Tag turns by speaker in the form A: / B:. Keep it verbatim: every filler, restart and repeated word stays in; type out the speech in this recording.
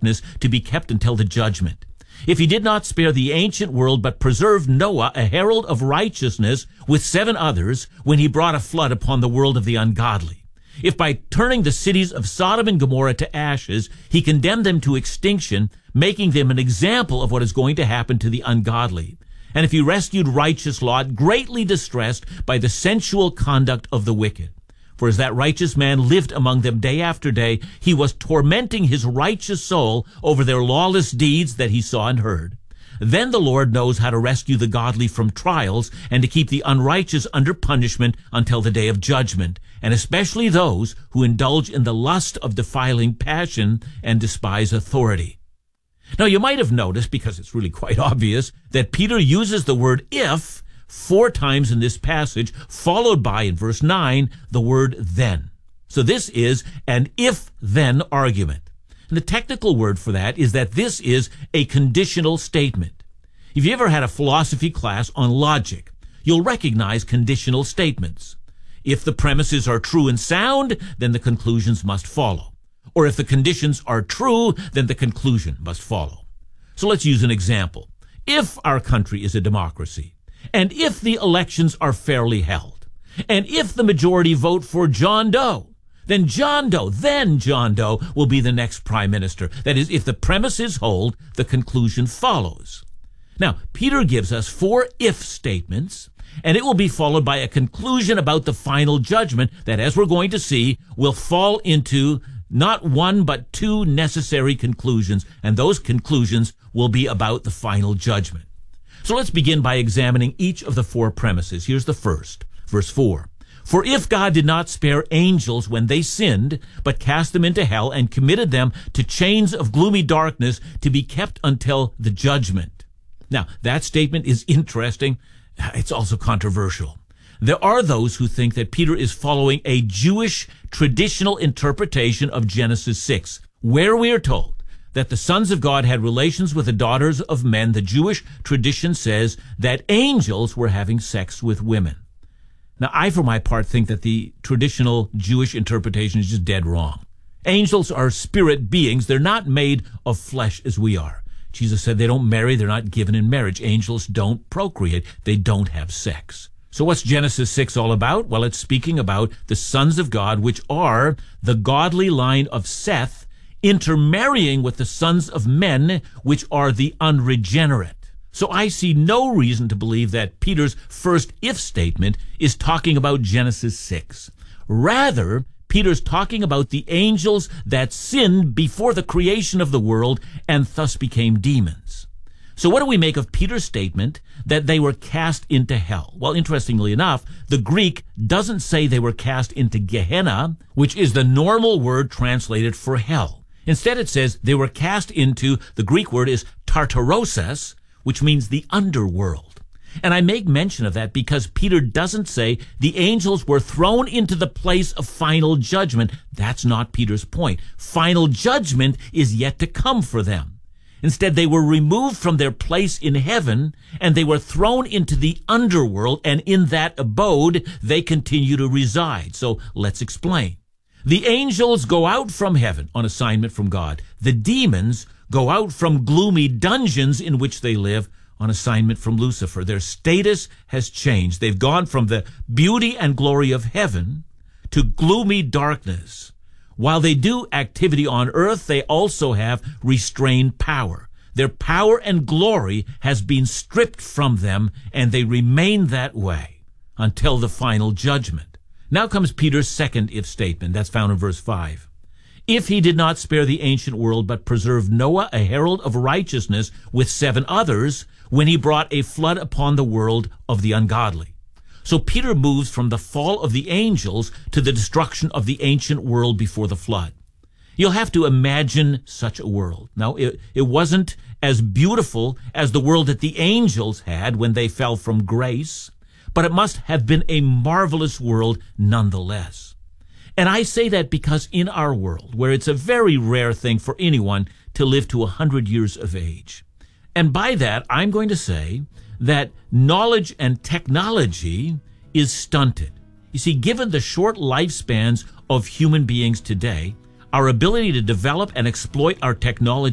A: darkness to be kept until the judgment. If he did not spare the ancient world, but preserved Noah, a herald of righteousness, with seven others, when he brought a flood upon the world of the ungodly. If by turning the cities of Sodom and Gomorrah to ashes, he condemned them to extinction, making them an example of what is going to happen to the ungodly. And if he rescued righteous Lot, greatly distressed by the sensual conduct of the wicked. For as that righteous man lived among them day after day, he was tormenting his righteous soul over their lawless deeds that he saw and heard. Then the Lord knows how to rescue the godly from trials and to keep the unrighteous under punishment until the day of judgment, and especially those who indulge in the lust of defiling passion and despise authority. Now, you might have noticed, because it's really quite obvious, that Peter uses the word if four times in this passage, followed by, in verse nine, the word then. So this is an if-then argument. And the technical word for that is that this is a conditional statement. If you ever had a philosophy class on logic, you'll recognize conditional statements. If the premises are true and sound, then the conclusions must follow. Or if the conditions are true, then the conclusion must follow. So let's use an example. If our country is a democracy, and if the elections are fairly held, and if the majority vote for John Doe, then John Doe, then John Doe will be the next prime minister. That is, if the premises hold, the conclusion follows. Now, Peter gives us four if statements, and it will be followed by a conclusion about the final judgment that, as we're going to see, will fall into not one but two necessary conclusions, and those conclusions will be about the final judgment. So let's begin by examining each of the four premises. Here's the first, verse four. For if God did not spare angels when they sinned, but cast them into hell and committed them to chains of gloomy darkness to be kept until the judgment. Now, that statement is interesting. It's also controversial. There are those who think that Peter is following a Jewish traditional interpretation of Genesis six, where we are told that the sons of God had relations with the daughters of men. The Jewish tradition says that angels were having sex with women. Now, I, for my part, think that the traditional Jewish interpretation is just dead wrong. Angels are spirit beings. They're not made of flesh as we are. Jesus said they don't marry. They're not given in marriage. Angels don't procreate. They don't have sex. So what's Genesis six all about? Well, it's speaking about the sons of God, which are the godly line of Seth, intermarrying with the sons of men, which are the unregenerate. So I see no reason to believe that Peter's first if statement is talking about Genesis six. Rather, Peter's talking about the angels that sinned before the creation of the world and thus became demons. So what do we make of Peter's statement that they were cast into hell? Well, interestingly enough, the Greek doesn't say they were cast into Gehenna, which is the normal word translated for hell. Instead, it says they were cast into, the Greek word is Tartarosis, which means the underworld. And I make mention of that because Peter doesn't say the angels were thrown into the place of final judgment. That's not Peter's point. Final judgment is yet to come for them. Instead, they were removed from their place in heaven, and they were thrown into the underworld, and in that abode, they continue to reside. So let's explain. The angels go out from heaven on assignment from God. The demons go out from gloomy dungeons in which they live on assignment from Lucifer. Their status has changed. They've gone from the beauty and glory of heaven to gloomy darkness. While they do activity on earth, they also have restrained power. Their power and glory has been stripped from them, and they remain that way until the final judgment. Now comes Peter's second if statement. That's found in verse five. If he did not spare the ancient world, but preserved Noah, a herald of righteousness, with seven others, when he brought a flood upon the world of the ungodly. So Peter moves from the fall of the angels to the destruction of the ancient world before the flood. You'll have to imagine such a world. Now, it, it wasn't as beautiful as the world that the angels had when they fell from grace, but it must have been a marvelous world nonetheless. And I say that because in our world, where it's a very rare thing for anyone to live to a hundred years of age, and by that, I'm going to say that knowledge and technology is stunted. You see, given the short lifespans of human beings today, our ability to develop and exploit our technology